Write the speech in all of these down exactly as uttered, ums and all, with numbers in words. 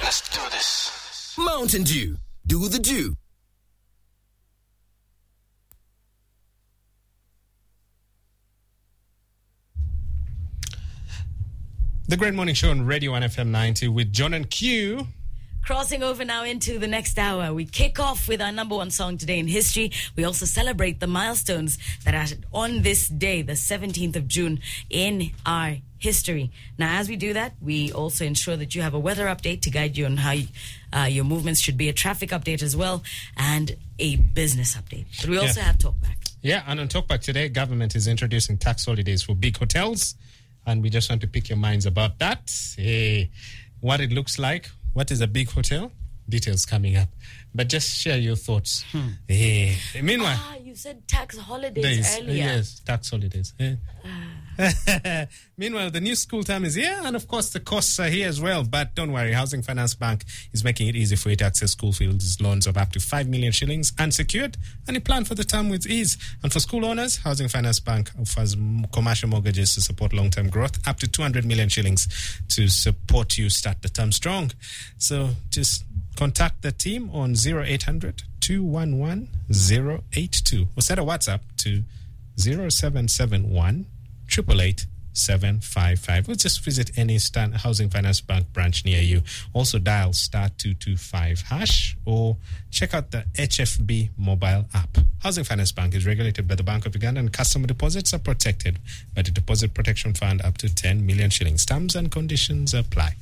Let's do this. Mountain Dew. Do the Dew. The Great Morning Show on Radio one F M ninety with John and Q. Crossing over now into the next hour, we kick off with our number one song today in history. We also celebrate the milestones that are on this day, the seventeenth of June, in our history. Now, as we do that, we also ensure that you have a weather update to guide you on how you, uh, your movements should be, a traffic update as well, and a business update. But we also yeah. have Talkback. Yeah, and on Talkback today, government is introducing tax holidays for big hotels, and we just want to pick your minds about that. Hey, what it looks like. What is a big hotel? Details coming up. But just share your thoughts. Hmm. Hey. Meanwhile... Ah, you said tax holidays days, earlier. Yes, tax holidays. Hey. Ah. Meanwhile, the new school term is here, and of course the costs are here as well. But don't worry, Housing Finance Bank is making it easy for you to access school fees loans of up to five million shillings unsecured, and you plan for the term with ease. And for school owners, Housing Finance Bank offers commercial mortgages to support long-term growth, up to two hundred million shillings to support you start the term strong. So just contact the team on zero eight hundred, two one one, zero eight two or send a WhatsApp to zero seven seven one, eight eight eight, seven five five. Or just visit any Stan Housing Finance Bank branch near you. Also dial star two two five hash or check out the H F B mobile app. Housing Finance Bank is regulated by the Bank of Uganda, and customer deposits are protected by the Deposit Protection Fund up to ten million shillings. Terms and conditions apply.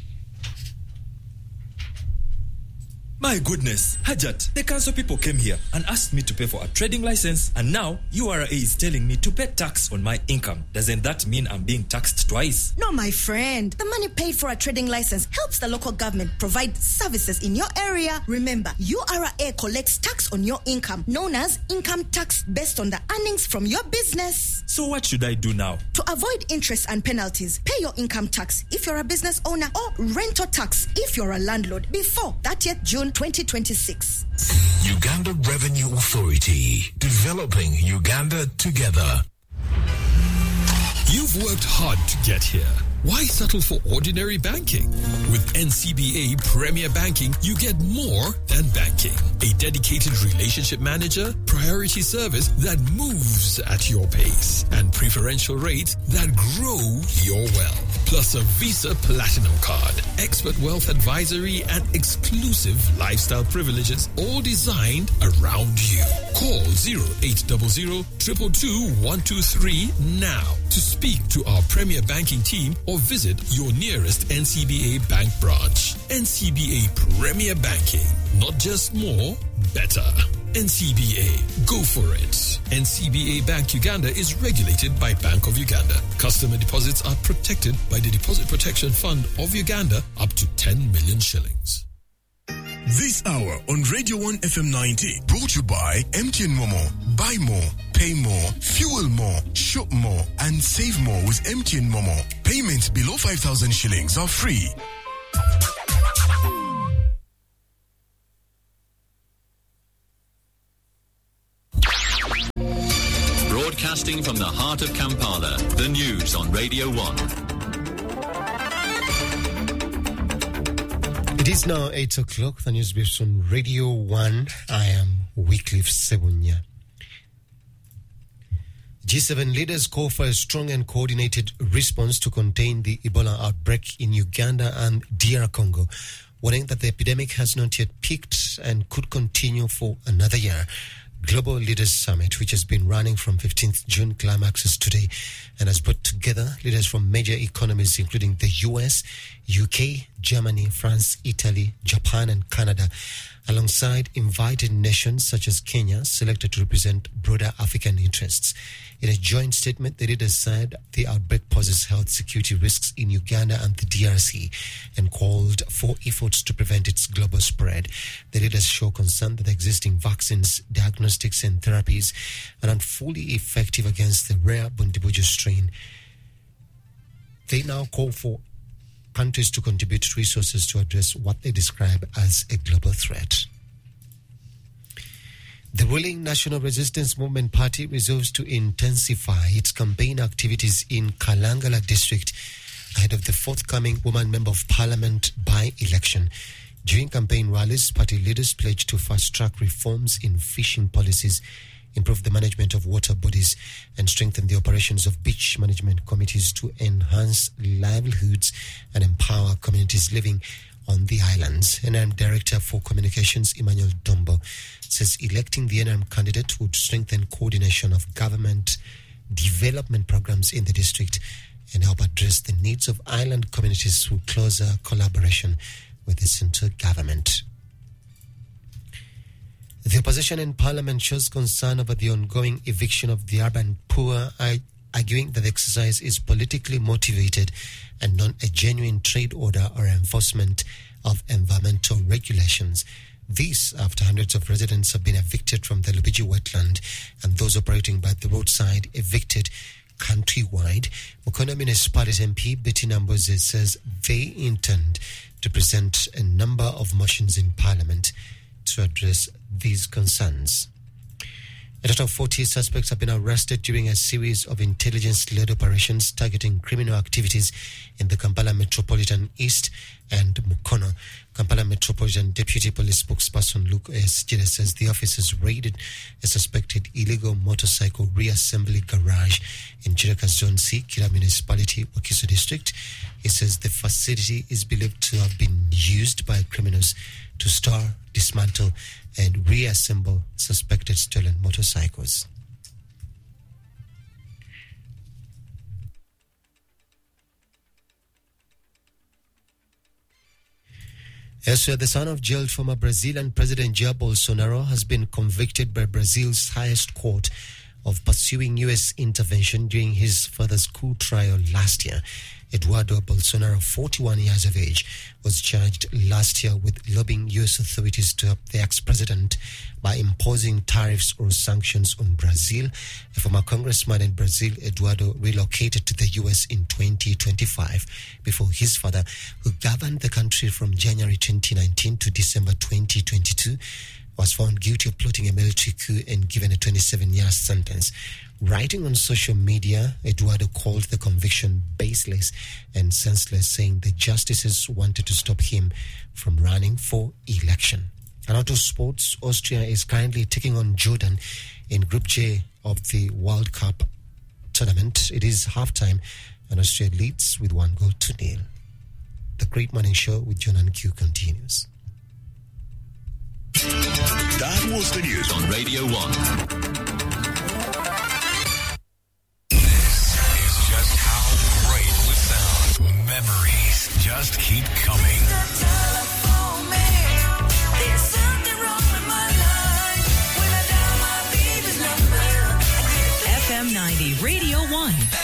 My goodness, Hajat, the council people came here and asked me to pay for a trading license, and now U R A is telling me to pay tax on my income. Doesn't that mean I'm being taxed twice? No, my friend. The money paid for a trading license helps the local government provide services in your area. Remember, U R A collects tax on your income, known as income tax, based on the earnings from your business. So what should I do now? To avoid interest and penalties, pay your income tax if you're a business owner, or rental tax if you're a landlord, before thirtieth of June twenty twenty-six. Uganda Revenue Authority, developing Uganda together. You've worked hard to get here. Why settle for ordinary banking? With N C B A Premier Banking, you get more than banking. A dedicated relationship manager, priority service that moves at your pace, and preferential rates that grow your wealth. Plus a Visa Platinum card, expert wealth advisory, and exclusive lifestyle privileges, all designed around you. Call zero eight zero zero, two two two, one two three now to speak to our Premier Banking team, or visit your nearest N C B A bank branch. N C B A Premier Banking. Not just more, better. N C B A. Go for it. N C B A Bank Uganda is regulated by Bank of Uganda. Customer deposits are protected by the Deposit Protection Fund of Uganda up to ten million shillings. This hour on Radio one F M ninety, brought to you by M T N Momo. Buy more, pay more, fuel more, shop more, and save more with M T N Momo. Payments below five thousand shillings are free. Broadcasting from the heart of Kampala, the news on Radio one. It is now eight o'clock, the news briefs on Radio one. I am Wycliffe Sebunya. G seven leaders call for a strong and coordinated response to contain the Ebola outbreak in Uganda and D R Congo, warning that the epidemic has not yet peaked and could continue for another year. Global Leaders Summit, which has been running from fifteenth of June, climaxes today and has brought together leaders from major economies including the U S, U K, Germany, France, Italy, Japan and Canada, alongside invited nations such as Kenya, selected to represent broader African interests. In a joint statement, the leaders said the outbreak poses health security risks in Uganda and the D R C and called for efforts to prevent its global spread. The leaders show concern that existing vaccines, diagnostics and therapies are not fully effective against the rare Bundibujo strain. They now call for countries to contribute resources to address what they describe as a global threat. The ruling National Resistance Movement Party resolves to intensify its campaign activities in Kalangala district ahead of the forthcoming Woman Member of Parliament by-election. During campaign rallies, party leaders pledged to fast-track reforms in fishing policies, improve the management of water bodies, and strengthen the operations of beach management committees to enhance livelihoods and empower communities living on the islands. N R M Director for Communications, Emmanuel Dombo, says electing the N R M candidate would strengthen coordination of government development programs in the district and help address the needs of island communities through closer collaboration with the central government. The opposition in Parliament shows concern over the ongoing eviction of the urban poor, arguing that the exercise is politically motivated and not a genuine trade order or enforcement of environmental regulations. This after hundreds of residents have been evicted from the Lubiji wetland and those operating by the roadside evicted countrywide. Mukono Municipality M P Betty Namboze says they intend to present a number of motions in Parliament to address these concerns. A total of forty suspects have been arrested during a series of intelligence-led operations targeting criminal activities in the Kampala Metropolitan East and Mukono. Kampala Metropolitan Deputy Police spokesperson Luke S. Jire says the officers raided a suspected illegal motorcycle reassembly garage in Chireka Zone C, Kira Municipality, Wakiso District. He says the facility is believed to have been used by criminals to store, dismantle, and reassemble suspected stolen motorcycles. Elsewhere, the son of jailed former Brazilian President Jair Bolsonaro has been convicted by Brazil's highest court of pursuing U S intervention during his father's coup trial last year. Eduardo Bolsonaro, forty-one years of age, was charged last year with lobbying U S authorities to help the ex-president by imposing tariffs or sanctions on Brazil. A former congressman in Brazil, Eduardo, relocated to the U S in twenty twenty-five before his father, who governed the country from January twenty nineteen to December twenty twenty-two, was found guilty of plotting a military coup and given a twenty-seven year sentence. Writing on social media, Eduardo called the conviction baseless and senseless, saying the justices wanted to stop him from running for election. And out of sports, Austria is currently taking on Jordan in Group J of the World Cup tournament. It is halftime and Austria leads with one goal to nil. The Great Morning Show with John and Q continues. That was the news on Radio one. Memories just keep coming. F M ninety Radio one.